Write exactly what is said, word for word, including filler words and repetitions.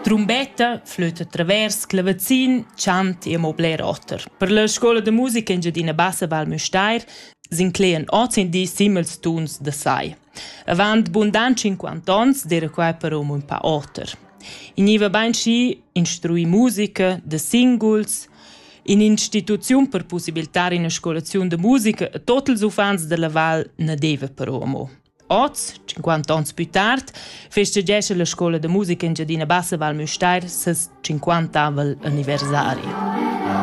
Trumbetta, flöta travers, clavazin, chant e mobler otter. Per la scola de musica in Giardina Bassa Val Müstair s'inclean ottcenti simmels tuns da sai. Avant bundan cinquanta ans d'era quai però un pa otter. Iniva bain schi instrui musica, de singuls, in instituziun per possibilitar in scolaziun de musica a tots els ufans de la Val ne deva però amo. Oz, cinquanta ans più tard, festegesce la scola de musica in Giardina Bassa Val Müstair ses cinquantavel anniversari.